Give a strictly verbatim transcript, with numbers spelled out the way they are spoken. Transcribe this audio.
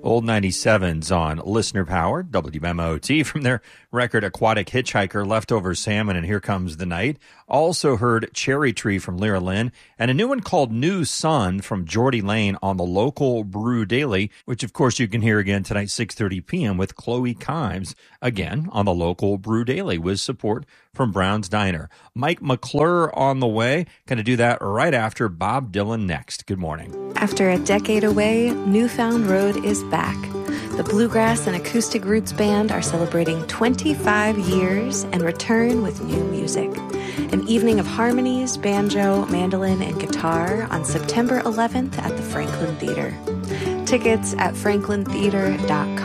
Old ninety-sevens on listener powered W M O T from their record Aquatic Hitchhiker, Leftover Salmon, and Here Comes the Night. Also heard Cherry Tree from Lyra Lynn, and a new one called New Sun from Geordie Lane on the local Brew Daily, which of course you can hear again tonight, six thirty p.m. with Chloe Kimes, again on the local Brew Daily with support from Brown's Diner. Mike McClure on the way. Going to do that right after Bob Dylan next. Good morning. After a decade away, Newfound Road is back. The Bluegrass and Acoustic Roots Band are celebrating twenty-five years and return with new music. An evening of harmonies, banjo, mandolin, and guitar on September eleventh at the Franklin Theater. Tickets at franklin theater dot com.